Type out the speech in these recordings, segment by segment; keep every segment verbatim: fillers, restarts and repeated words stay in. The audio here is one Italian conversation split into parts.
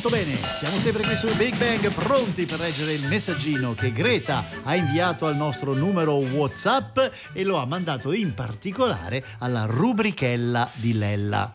molto bene, siamo sempre qui su Big Bang, pronti per leggere il messaggino che Greta ha inviato al nostro numero WhatsApp e lo ha mandato in particolare alla rubrichella di Lella.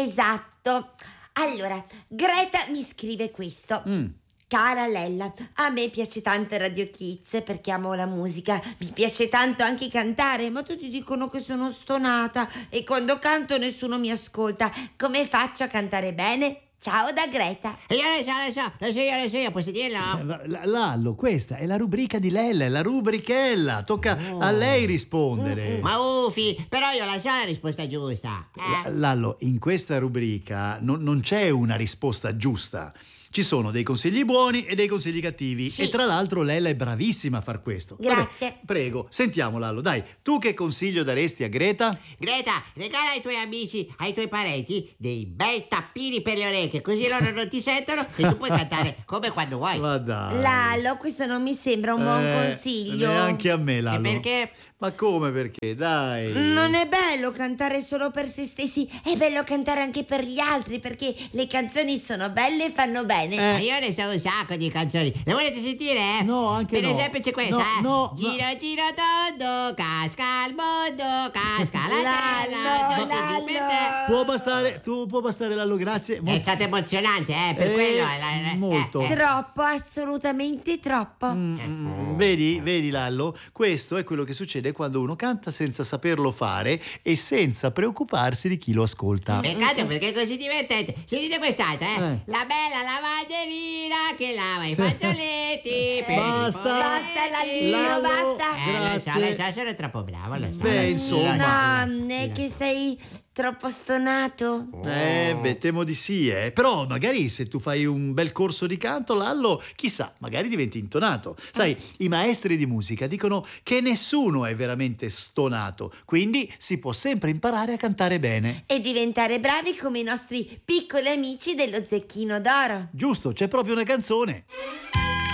Esatto. Allora, Greta mi scrive questo. Mm. Cara Lella, a me piace tanto Radio Kids perché amo la musica, mi piace tanto anche cantare, ma tutti dicono che sono stonata e quando canto nessuno mi ascolta. Come faccio a cantare bene? Ciao da Greta. E io lo so, lo so, lo so io, lo so io, posso dirlo? L- Lallo, questa è la rubrica di Lella, è la rubrichella, tocca Oh. a lei rispondere. Ma uffi, però io la so la risposta giusta. Eh. L- Lallo, in questa rubrica non, non c'è una risposta giusta. Ci sono dei consigli buoni e dei consigli cattivi. Sì. E tra l'altro Lella è bravissima a far questo. Grazie. Vabbè, prego, sentiamo Lallo, dai. Tu che consiglio daresti a Greta? Greta, regala ai tuoi amici, ai tuoi parenti dei bei tappini per le orecchie, così loro non ti sentono e tu puoi cantare come quando vuoi. Ma dai. Lallo, questo non mi sembra un buon Eh, consiglio. Neanche a me, Lallo. E perché? Ma come perché? Dai. Non è bello cantare solo per se stessi, è bello cantare anche per gli altri perché le canzoni sono belle e fanno bene. Ma io ne so un sacco di canzoni. Le volete sentire? Eh? No, anche per no. esempio c'è questa, No, eh? no, Giro, no. giro tondo, casca al mondo, casca la terra, Lallo, tutti giù per te. Lallo. Può bastare, tu può bastare Lallo, grazie. È stato emozionante, eh? Per Eh, quello. è la- molto. eh, eh. Troppo, assolutamente troppo. Mm, vedi, vedi Lallo, questo è quello che succede quando uno canta senza saperlo fare e senza preoccuparsi di chi lo ascolta. Peccato perché è così divertente. Sentite quest'altra, eh? Eh. La bella lavanderina che lava i fazzoletti. per i Basta. Basta, poveretti. Lallino, Lallo, basta. Eh, lo so, grazie. lo so, sono troppo bravo, lo so. Beh, lo so, insomma. lo so, No, lo so, non è lo che so. sei troppo stonato. Eh, beh, temo di sì, eh. Però magari se tu fai un bel corso di canto, Lallo, chissà, magari diventi intonato. Sai, i maestri di musica dicono che nessuno è veramente stonato, quindi si può sempre imparare a cantare bene. E diventare bravi come i nostri piccoli amici dello Zecchino d'Oro. Giusto, c'è proprio una canzone.